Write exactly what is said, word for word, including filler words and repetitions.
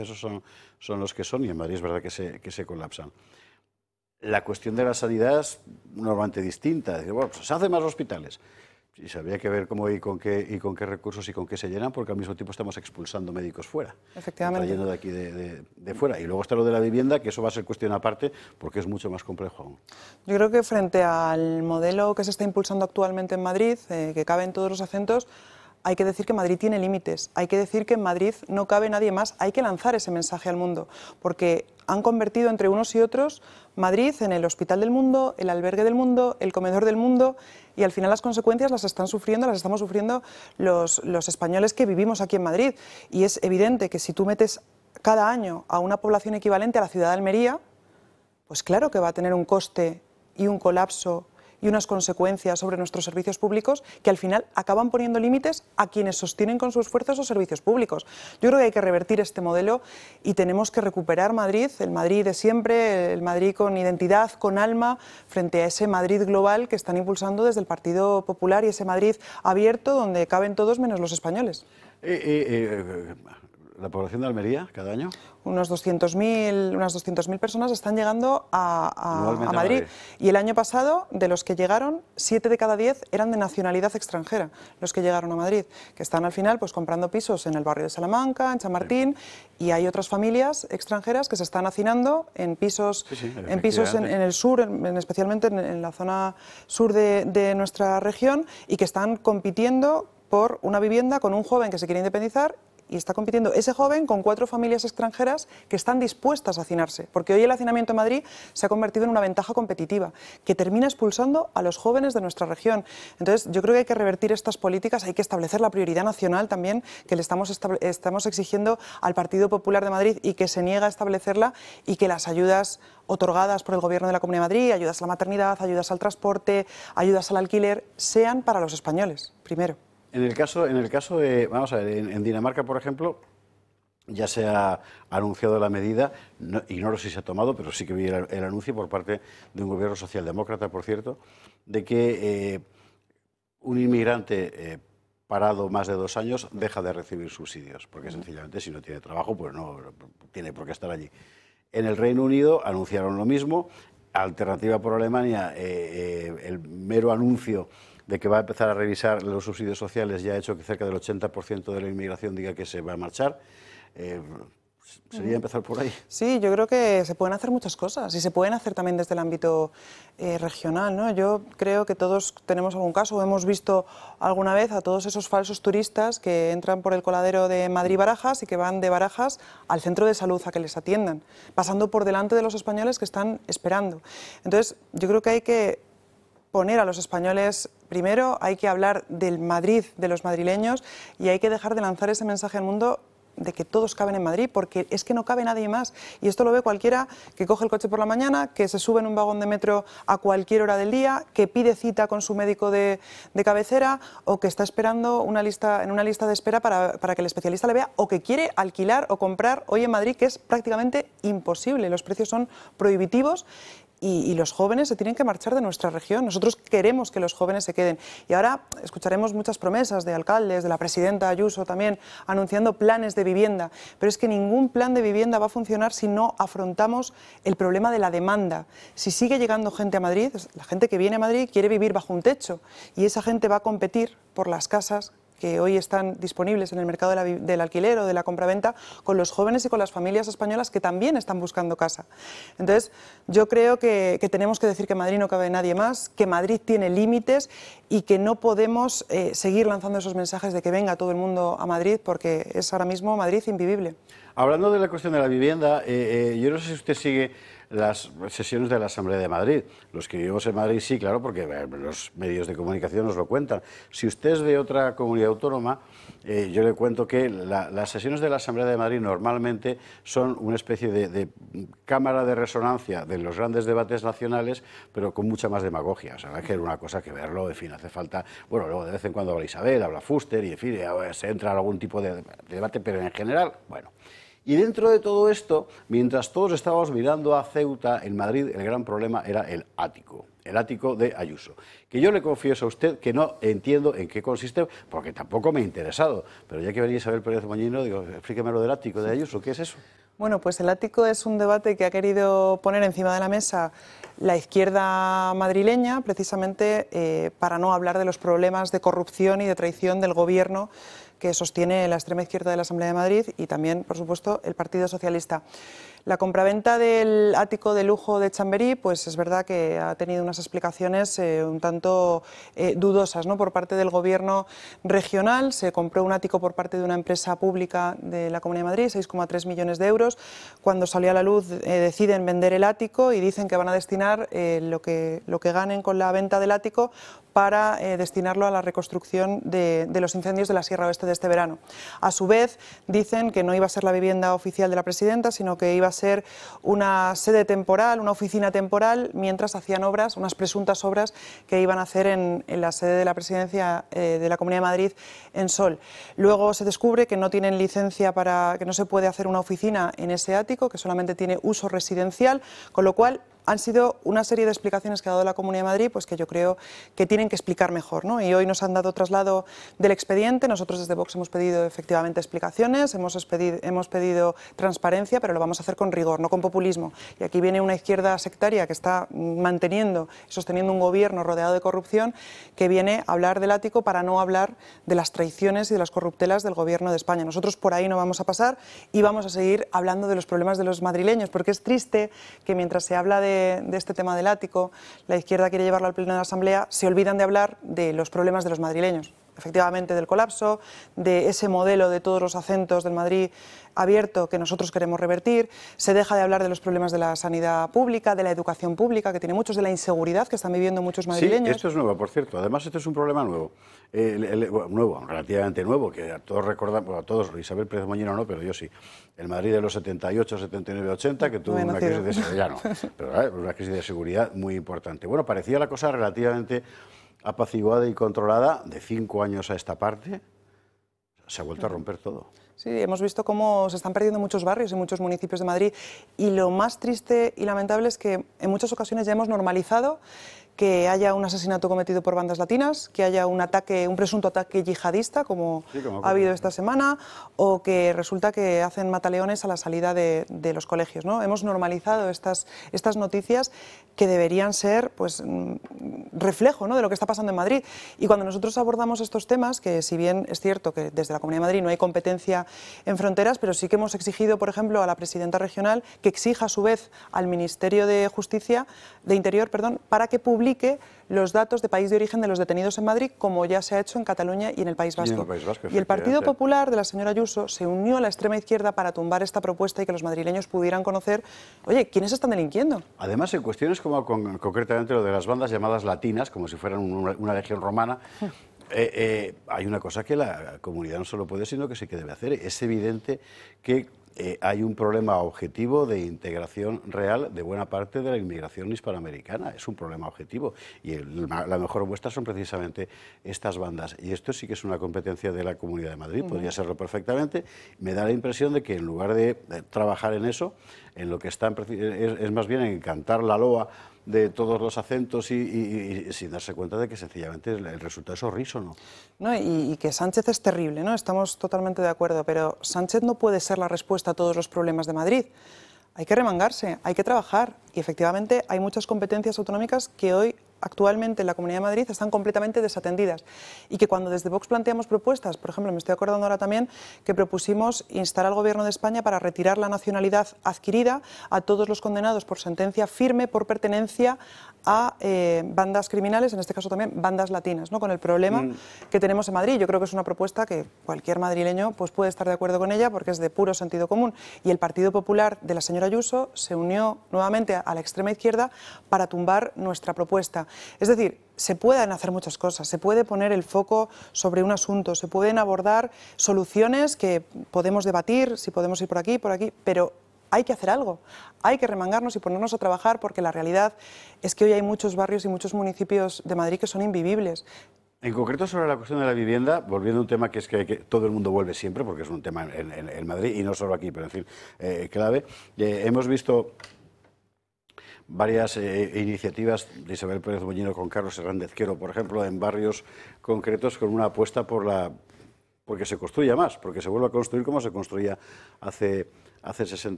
esos son, son los que son y en Madrid es verdad que se, que se colapsan. La cuestión de la sanidad es normalmente distinta. Decir, bueno, pues se hacen más hospitales. Y se habría que ver cómo y con qué y con qué recursos y con qué se llenan, porque al mismo tiempo estamos expulsando médicos fuera. Efectivamente. Trayendo de aquí de, de, de fuera. Y luego está lo de la vivienda, que eso va a ser cuestión aparte, porque es mucho más complejo aún. Yo creo que frente al modelo que se está impulsando actualmente en Madrid, eh, que cabe en todos los acentos, hay que decir que Madrid tiene límites, hay que decir que en Madrid no cabe nadie más, hay que lanzar ese mensaje al mundo, porque han convertido entre unos y otros Madrid en el hospital del mundo, el albergue del mundo, el comedor del mundo, y al final las consecuencias las están sufriendo, las estamos sufriendo los, los españoles que vivimos aquí en Madrid. Y es evidente que si tú metes cada año a una población equivalente a la ciudad de Almería, pues claro que va a tener un coste y un colapso y unas consecuencias sobre nuestros servicios públicos que al final acaban poniendo límites a quienes sostienen con su esfuerzo esos servicios públicos. Yo creo que hay que revertir este modelo y tenemos que recuperar Madrid, el Madrid de siempre, el Madrid con identidad, con alma, frente a ese Madrid global que están impulsando desde el Partido Popular y ese Madrid abierto donde caben todos menos los españoles. Eh, eh, eh, ¿La población de Almería cada año? Unos doscientos mil, unas doscientas mil personas están llegando a, a, a, Madrid. a Madrid. Y el año pasado, de los que llegaron, siete de cada diez eran de nacionalidad extranjera, los que llegaron a Madrid, que están al final pues comprando pisos en el barrio de Salamanca, en Chamartín, sí. Y hay otras familias extranjeras que se están hacinando en pisos, sí, sí, en, pisos en, en el sur, en, en, especialmente en, en la zona sur de, de nuestra región, y que están compitiendo por una vivienda con un joven que se quiere independizar. Y está compitiendo ese joven con cuatro familias extranjeras que están dispuestas a hacinarse, porque hoy el hacinamiento en Madrid se ha convertido en una ventaja competitiva que termina expulsando a los jóvenes de nuestra región. Entonces, yo creo que hay que revertir estas políticas, hay que establecer la prioridad nacional también que le estamos, estamos exigiendo al Partido Popular de Madrid y que se niega a establecerla, y que las ayudas otorgadas por el Gobierno de la Comunidad de Madrid, ayudas a la maternidad, ayudas al transporte, ayudas al alquiler, sean para los españoles, primero. En el caso, en el caso de, vamos a ver, en, en Dinamarca, por ejemplo, ya se ha anunciado la medida, no, ignoro si se ha tomado, pero sí que vi el, el anuncio por parte de un gobierno socialdemócrata, por cierto, de que eh, un inmigrante eh, parado más de dos años deja de recibir subsidios, porque sencillamente si no tiene trabajo, pues no tiene por qué estar allí. En el Reino Unido anunciaron lo mismo, alternativa por Alemania, eh, eh, el mero anuncio de que va a empezar a revisar los subsidios sociales ya ha hecho que cerca del ochenta por ciento de la inmigración diga que se va a marchar. Eh, ¿Sería empezar por ahí? Sí, yo creo que se pueden hacer muchas cosas y se pueden hacer también desde el ámbito eh, regional, ¿no? Yo creo que todos tenemos algún caso, o hemos visto alguna vez a todos esos falsos turistas que entran por el coladero de Madrid-Barajas y que van de Barajas al centro de salud a que les atiendan, pasando por delante de los españoles que están esperando. Entonces, yo creo que hay que poner a los españoles primero, hay que hablar del Madrid, de los madrileños, y hay que dejar de lanzar ese mensaje al mundo de que todos caben en Madrid, porque es que no cabe nadie más. Y esto lo ve cualquiera que coge el coche por la mañana, que se sube en un vagón de metro a cualquier hora del día, que pide cita con su médico de, de cabecera, o que está esperando una lista, en una lista de espera para, para que el especialista le vea, o que quiere alquilar o comprar hoy en Madrid, que es prácticamente imposible. Los precios son prohibitivos. Y, y los jóvenes se tienen que marchar de nuestra región. Nosotros queremos que los jóvenes se queden. Y ahora escucharemos muchas promesas de alcaldes, de la presidenta Ayuso también, anunciando planes de vivienda. Pero es que ningún plan de vivienda va a funcionar si no afrontamos el problema de la demanda. Si sigue llegando gente a Madrid, la gente que viene a Madrid quiere vivir bajo un techo. Y esa gente va a competir por las casas que hoy están disponibles en el mercado de la, del alquiler o de la compraventa, con los jóvenes y con las familias españolas que también están buscando casa. Entonces, yo creo que, que tenemos que decir que en Madrid no cabe nadie más, que Madrid tiene límites y que no podemos eh, seguir lanzando esos mensajes de que venga todo el mundo a Madrid, porque es ahora mismo Madrid invivible. Hablando de la cuestión de la vivienda, eh, eh, yo no sé si usted sigue las sesiones de la Asamblea de Madrid. Los que vivimos en Madrid sí, claro, porque eh, los medios de comunicación nos lo cuentan. Si usted es de otra comunidad autónoma, eh, yo le cuento que la, las sesiones de la Asamblea de Madrid normalmente son una especie de, de cámara de resonancia de los grandes debates nacionales, pero con mucha más demagogia. O sea, es que era una cosa que verlo, en fin, hace falta... Bueno, luego de vez en cuando habla Isabel, habla Fuster, y en fin, se entra en algún tipo de, de debate, pero en general, bueno... Y dentro de todo esto, mientras todos estábamos mirando a Ceuta, en Madrid el gran problema era el ático. el ático de Ayuso. Que yo le confieso a usted que no entiendo en qué consiste, porque tampoco me ha interesado. Pero ya que venía Isabel Pérez Moñino, digo, explíqueme lo del ático de Ayuso, ¿qué es eso? Bueno, pues el ático es un debate que ha querido poner encima de la mesa la izquierda madrileña, precisamente eh, para no hablar de los problemas de corrupción y de traición del gobierno que sostiene la extrema izquierda de la Asamblea de Madrid y también, por supuesto, el Partido Socialista. La compraventa del ático de lujo de Chamberí, pues es verdad que ha tenido unas explicaciones eh, un tanto eh, dudosas, ¿no? Por parte del gobierno regional. Se compró un ático por parte de una empresa pública de la Comunidad de Madrid, seis coma tres millones de euros. Cuando salió a la luz eh, deciden vender el ático y dicen que van a destinar eh, lo que, lo que ganen con la venta del ático para eh, destinarlo a la reconstrucción de, de los incendios de la Sierra Oeste de este verano. A su vez, dicen que no iba a ser la vivienda oficial de la presidenta, sino que iba a ser una sede temporal, una oficina temporal, mientras hacían obras, unas presuntas obras que iban a hacer en, en la sede de la presidencia eh, de la Comunidad de Madrid en Sol. Luego se descubre que no tienen licencia para, que no se puede hacer una oficina en ese ático, que solamente tiene uso residencial, con lo cual han sido una serie de explicaciones que ha dado la Comunidad de Madrid, pues que yo creo que tienen que explicar mejor, ¿no? Y hoy nos han dado traslado del expediente. Nosotros desde Vox hemos pedido efectivamente explicaciones, hemos pedido, hemos pedido transparencia, pero lo vamos a hacer con rigor, no con populismo. Y aquí viene una izquierda sectaria que está manteniendo y sosteniendo un gobierno rodeado de corrupción, que viene a hablar del ático para no hablar de las traiciones y de las corruptelas del gobierno de España. Nosotros por ahí no vamos a pasar y vamos a seguir hablando de los problemas de los madrileños, porque es triste que mientras se habla de de este tema del ático, la izquierda quiere llevarlo al pleno de la Asamblea, se olvidan de hablar de los problemas de los madrileños, efectivamente del colapso, de ese modelo de todos los acentos del Madrid abierto que nosotros queremos revertir. Se deja de hablar de los problemas de la sanidad pública, de la educación pública, que tiene muchos, de la inseguridad que están viviendo muchos madrileños. Sí, esto es nuevo, por cierto. Además, esto es un problema nuevo. Eh, el, el, bueno, nuevo, relativamente nuevo, que a todos recordamos, bueno, a todos, Isabel Pérez Moñino no, pero yo sí. El Madrid de los setenta y ocho, setenta y nueve, ochenta, que tuvo no una crisis de seguridad, no, pero, ¿eh? una crisis de seguridad muy importante. Bueno, parecía la cosa relativamente apaciguada y controlada. De cinco años a esta parte, se ha vuelto a romper todo. Sí, hemos visto cómo se están perdiendo muchos barrios y muchos municipios de Madrid, y lo más triste y lamentable es que en muchas ocasiones ya hemos normalizado que haya un asesinato cometido por bandas latinas, que haya un ataque, un presunto ataque yihadista, como, sí, como ha habido esta semana, o que resulta que hacen mataleones a la salida de, de los colegios, ¿no? Hemos normalizado estas, estas noticias que deberían ser, pues, reflejo, ¿no?, de lo que está pasando en Madrid. Y cuando nosotros abordamos estos temas, que si bien es cierto que desde la Comunidad de Madrid no hay competencia en fronteras, pero sí que hemos exigido, por ejemplo, a la presidenta regional que exija a su vez al Ministerio de Justicia, de Interior, perdón, para que publique los datos de país de origen de los detenidos en Madrid, como ya se ha hecho en Cataluña y en el País Vasco. Y, en el, País Vasco, y el Partido Popular de la señora Ayuso se unió a la extrema izquierda para tumbar esta propuesta y que los madrileños pudieran conocer, oye, ¿quiénes están delinquiendo? Además, en cuestiones como con, concretamente lo de las bandas llamadas latinas, como si fueran una, una legión romana, eh, eh, hay una cosa que la comunidad no solo puede, sino que sí que debe hacer. Es evidente que Eh, hay un problema objetivo de integración real de buena parte de la inmigración hispanoamericana. Es un problema objetivo y el, la mejor muestra son precisamente estas bandas. Y esto sí que es una competencia de la Comunidad de Madrid, uh-huh. podría serlo perfectamente. Me da la impresión de que en lugar de, de trabajar en eso, en lo que están es, es más bien en cantar la loa de todos los acentos y, y, y sin darse cuenta de que sencillamente el resultado es horrísono. No, y, y que Sánchez es terrible, ¿no? Estamos totalmente de acuerdo, pero Sánchez no puede ser la respuesta a todos los problemas de Madrid. Hay que remangarse, hay que trabajar y efectivamente hay muchas competencias autonómicas que hoy actualmente en la Comunidad de Madrid están completamente desatendidas y que cuando desde Vox planteamos propuestas, por ejemplo, me estoy acordando ahora también que propusimos instar al Gobierno de España para retirar la nacionalidad adquirida a todos los condenados por sentencia firme por pertenencia a eh, bandas criminales, en este caso también bandas latinas, ¿no?, con el problema mm. que tenemos en Madrid. Yo creo que es una propuesta que cualquier madrileño pues, puede estar de acuerdo con ella porque es de puro sentido común. Y el Partido Popular de la señora Ayuso se unió nuevamente a la extrema izquierda para tumbar nuestra propuesta. Es decir, se pueden hacer muchas cosas, se puede poner el foco sobre un asunto, se pueden abordar soluciones que podemos debatir, si podemos ir por aquí, por aquí, pero hay que hacer algo, hay que remangarnos y ponernos a trabajar porque la realidad es que hoy hay muchos barrios y muchos municipios de Madrid que son invivibles. En concreto sobre la cuestión de la vivienda, volviendo a un tema que es que, que todo el mundo vuelve siempre, porque es un tema en, en, en Madrid y no solo aquí, pero en fin, eh, clave, eh, hemos visto varias eh, iniciativas de Isabel Pérez Mollino con Carlos Hernández Quero, por ejemplo, en barrios concretos con una apuesta por la porque se construya más, porque se vuelva a construir como se construía hace, hace sesenta